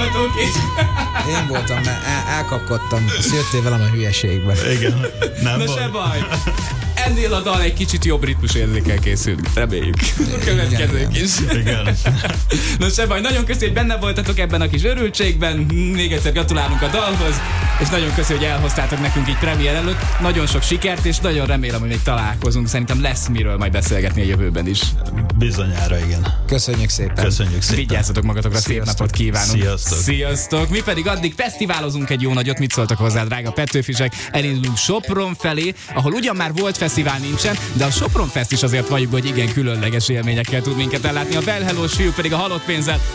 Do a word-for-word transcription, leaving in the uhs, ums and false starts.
voltunk is. Én voltam, mert el, elkapkodtam. Azt jöttél velem a hülyeségbe. Igen, nem Na volt. se baj. Ennél a dal egy kicsit jobb ritmus érzékel készült. Reméljük. A következők is. Igen. Na se baj, nagyon köszi, hogy benne voltatok ebben a kis örültségben. Még egyszer gratulálunk a dalhoz. És nagyon köszi, hogy elhoztátok nekünk így premier előtt. Nagyon sok sikert, és nagyon remélem, hogy még találkozunk. Szerintem lesz miről majd beszélgetni a jövőben is. Bizonyára, igen. Köszönjük szépen. Köszönjük szépen. Vigyázzatok magatokra, szép Sziasztok. napot kívánunk. Sziasztok. Sziasztok. Mi pedig addig fesztiválozunk egy jó nagyot. Mit szóltak hozzá, drága Petőfisek? Elindulunk Sopron felé, ahol ugyan már volt fesztivál, nincsen, de a Sopron Fest is azért valljuk, hogy igen különleges élményekkel tud minket ellátni. A Bell Hello fiúk pedig a halott pénzzel